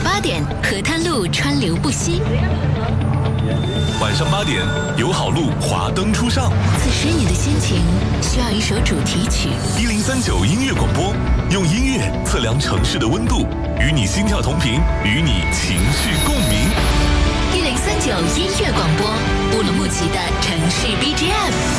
8点，河滩路川流不息。 晚上8点，友好路华灯初上。 此时你的心情需要一首主题曲。 1039音乐广播，用音乐测量城市的温度，与你心跳同频，与你情绪共鸣。 1039音乐广播，乌鲁木齐的城市 BGM。